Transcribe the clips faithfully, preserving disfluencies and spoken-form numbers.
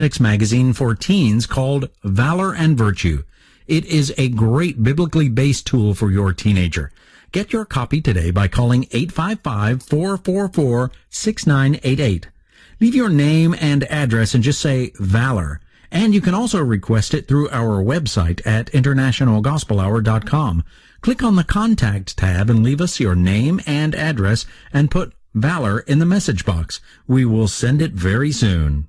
magazine for teens called Valor and Virtue. It is a great biblically based tool for your teenager. Get your copy today by calling eight five five, four four four, six nine eight eight. Leave your name and address and just say Valor. And you can also request it through our website at international gospel hour dot com. Click on the Contact tab and leave us your name and address and put Valor in the message box. We will send it very soon.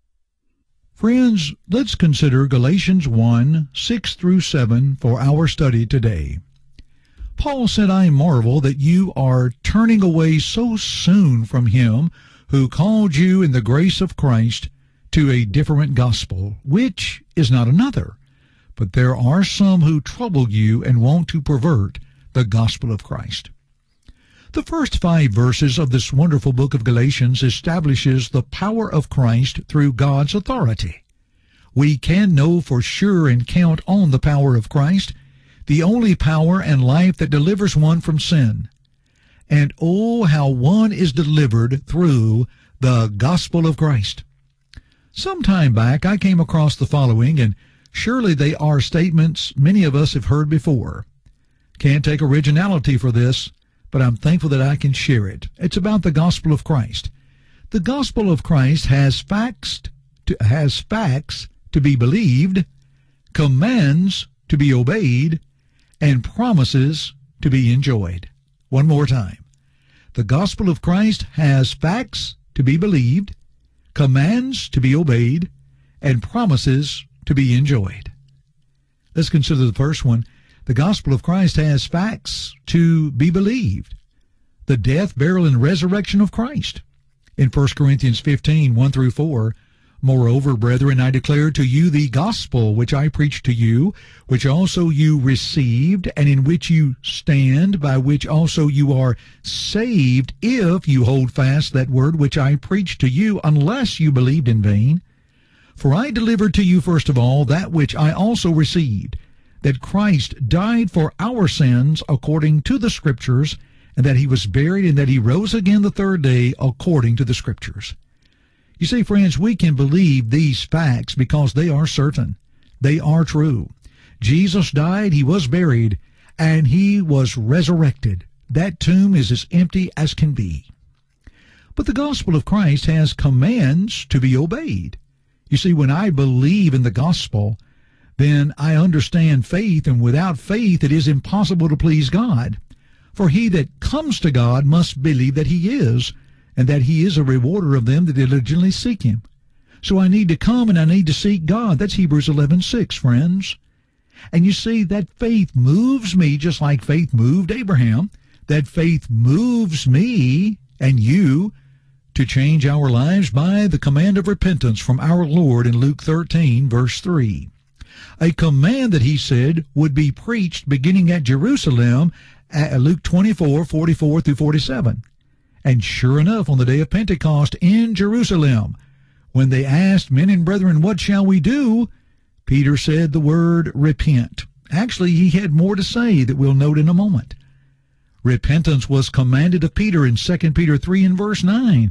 Friends, let's consider Galatians one, six through seven for our study today. Paul said, I marvel that you are turning away so soon from him who called you in the grace of Christ to a different gospel, which is not another. But there are some who trouble you and want to pervert the gospel of Christ. The first five verses of this wonderful book of Galatians establishes the power of Christ through God's authority. We can know for sure and count on the power of Christ, the only power and life that delivers one from sin. And oh, how one is delivered through the gospel of Christ. Some time back, I came across the following, and surely they are statements many of us have heard before. Can't take originality for this, but I'm thankful that I can share it. It's about the gospel of Christ. The gospel of Christ has facts to, has facts to be believed, commands to be obeyed, and promises to be enjoyed. One more time. The gospel of Christ has facts to be believed, commands to be obeyed, and promises to be enjoyed. Let's consider the first one. The gospel of Christ has facts to be believed. The death, burial, and resurrection of Christ. In First Corinthians fifteen, one through four, Moreover, brethren, I declare to you the gospel which I preached to you, which also you received, and in which you stand, by which also you are saved, if you hold fast that word which I preached to you, unless you believed in vain. For I delivered to you first of all that which I also received, that Christ died for our sins according to the Scriptures, and that he was buried, and that he rose again the third day according to the Scriptures. You see, friends, we can believe these facts because they are certain. They are true. Jesus died, he was buried, and he was resurrected. That tomb is as empty as can be. But the gospel of Christ has commands to be obeyed. You see, when I believe in the gospel, then I understand faith, and without faith it is impossible to please God. For he that comes to God must believe that he is, and that he is a rewarder of them that diligently seek him. So I need to come and I need to seek God. That's Hebrews eleven six, friends. And you see, that faith moves me just like faith moved Abraham. That faith moves me and you to change our lives by the command of repentance from our Lord in Luke thirteen, verse three. A command that he said would be preached beginning at Jerusalem, at Luke twenty-four, forty-four through forty-seven. And sure enough, on the day of Pentecost in Jerusalem, when they asked, men and brethren, what shall we do? Peter said the word repent. Actually, he had more to say that we'll note in a moment. Repentance was commanded of Peter in Second Peter three and verse nine.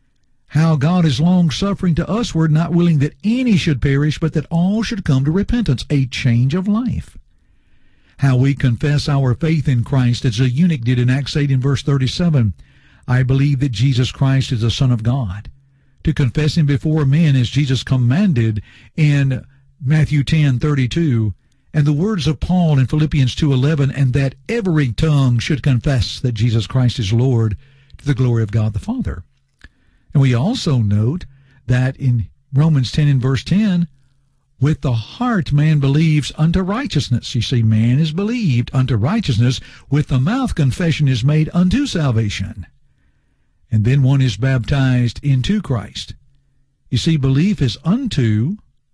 How God is long-suffering to usward, not willing that any should perish, but that all should come to repentance, a change of life. How we confess our faith in Christ, as a eunuch did in Acts eight and verse thirty-seven. I believe that Jesus Christ is the Son of God. To confess him before men as Jesus commanded in Matthew ten thirty-two, and the words of Paul in Philippians two eleven, and that every tongue should confess that Jesus Christ is Lord, to the glory of God the Father. And we also note that in Romans ten and verse ten, with the heart man believes unto righteousness. You see, man is believed unto righteousness. With the mouth confession is made unto salvation. And then one is baptized into Christ. You see, belief is unto,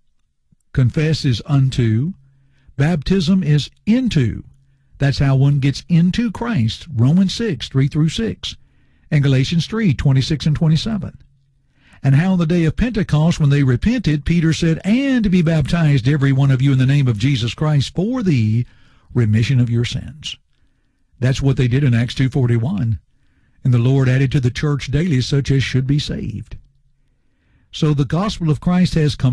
confess is unto, baptism is into. That's how one gets into Christ. Romans six, three through six, and Galatians three, twenty-six and twenty-seven. And how on the day of Pentecost, when they repented, Peter said, and to be baptized every one of you in the name of Jesus Christ for the remission of your sins. That's what they did in Acts two forty-one. And the Lord added to the church daily such as should be saved. So the gospel of Christ has come